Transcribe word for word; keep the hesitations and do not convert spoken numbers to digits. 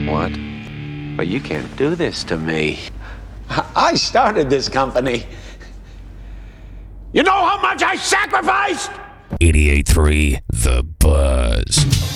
What? But you can't do this to me. I started this company. You know how much I sacrificed? eighty-eight point three The Buzz.